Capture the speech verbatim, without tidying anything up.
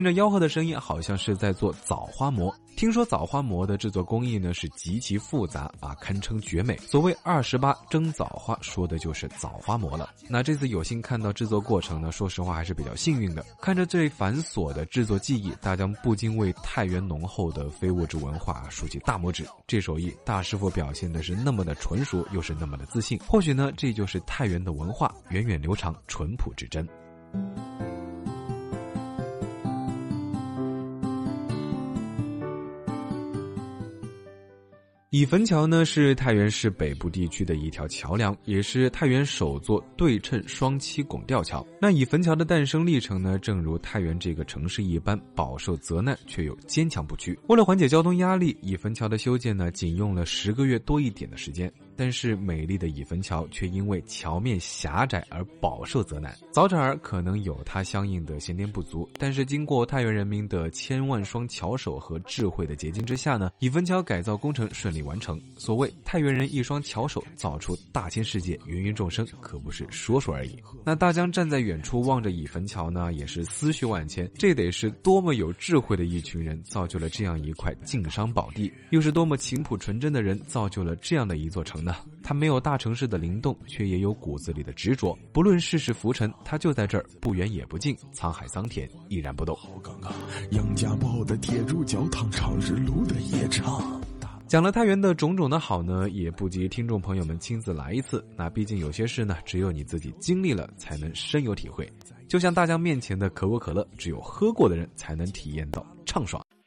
这吆喝的声音好像是在做枣花馍。听说枣花馍的制作工艺呢是极其复杂啊，堪称绝美。所谓二十八蒸枣花，说的就是枣花馍了。那这次有幸看到制作过程呢，说实话还是比较幸运的。看着这繁琐的制作技艺，大家不禁为太原浓厚的非物质文化竖起大拇指。这手艺大师傅表现的是那么的纯熟，又是那么的自信。或许呢，这就是太原的文化，源远流长，淳朴之真。乙坟桥呢是太原市北部地区的一条桥梁，也是太原首座对称双七拱吊桥。那乙坟桥的诞生历程呢，正如太原这个城市一般，饱受责难却又坚强不屈。为了缓解交通压力，乙坟桥的修建呢，仅用了十个月多一点的时间。但是美丽的乙坟桥却因为桥面狭窄而饱受责难。早产儿可能有它相应的先天不足，但是经过太原人民的千万双巧手和智慧的结晶之下呢，乙坟桥改造工程顺利完成。所谓太原人一双巧手造出大千世界，芸芸众生，可不是说说而已。那大江站在远处望着乙坟桥呢，也是思绪万千。这得是多么有智慧的一群人造就了这样一块晋商宝地，又是多么勤朴纯真的人造就了这样的一座城呢？他没有大城市的灵动，却也有骨子里的执着。不论世事浮沉，他就在这儿，不远也不近，沧海桑田依然不动。 杨家堡的铁柱教堂，长日路的夜场。 讲了太原的种种的好呢，也不及听众朋友们亲自来一次。那毕竟有些事呢，只有你自己经历了才能深有体会。就像大江面前的可口可乐，只有喝过的人才能体验到畅爽。